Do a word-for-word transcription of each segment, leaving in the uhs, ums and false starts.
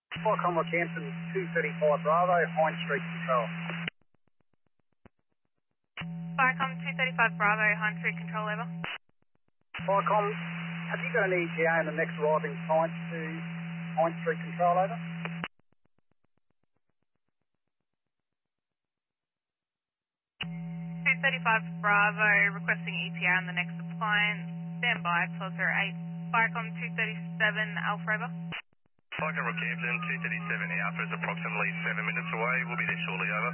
Falcon Rockhampton two thirty-five Bravo, Hines Street Control. Falcon two thirty-five Bravo, Hines Street Control, over. Falcon, have you got an E T A in the next arriving science to Hines Street Control, over? two thirty-five Bravo, requesting E T A on the next appliance. Stand by, twelve oh eight. Falcon two thirty-seven Alpha, over. Falcon Rockhampton two thirty-seven Alpha is approximately seven minutes away. We'll be there shortly, over.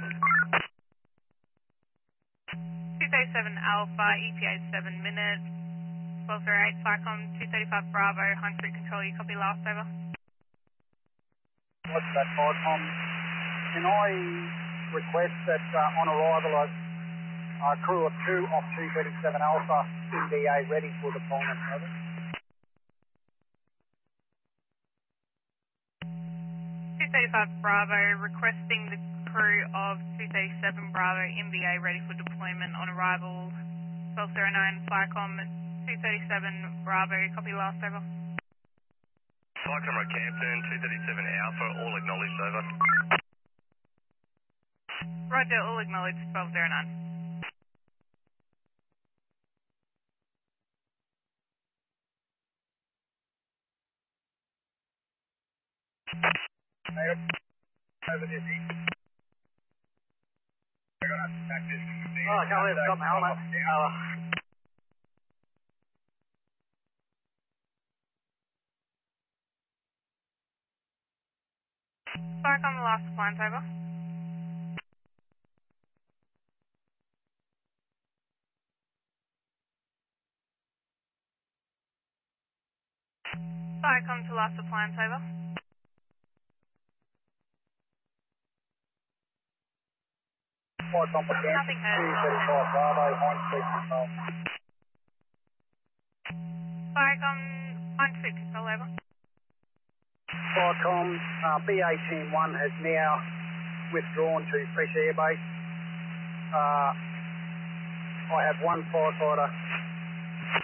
two thirty-seven Alpha, E T A seven minutes. twelve oh eight, Falcon two thirty-five Bravo, Hines Street Control, you copy last, over. What's that, Falcon? Can I request that uh, on arrival a uh, crew of two off two thirty-seven Alpha in D A ready for deployment, over? two thirty-five Bravo, requesting the crew of two thirty-seven Bravo M V A ready for deployment on arrival. twelve oh nine, Falcon two thirty-seven Bravo, copy last, over. Falcon Rockhampton two thirty-seven Alpha, all acknowledged, over. Roger, all acknowledged, twelve oh nine. Over this east. They're going to attack this. Oh, I can't believe I've got my helmet. Oh. Falcon, the last appliance, over. Falcon to last appliance, over. Falcon Nothing heard. two thirty-five Bravo, Hines Street Control. Falcon, Hines Street Control, over. Falcon, uh, B eighteen one has now withdrawn to Fresh Air Base. Uh, I have one firefighter